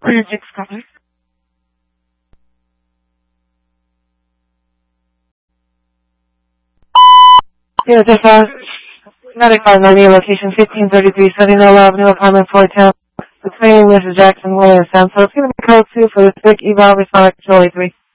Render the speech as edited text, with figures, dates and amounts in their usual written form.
Project cover. Yeah, just notify my new location, 1533 Sunnyvale Avenue, apartment 410. It's me, Mrs. Jackson, Williams, Sam. So it's going to be code 2 for the quick eval response, Joey 3.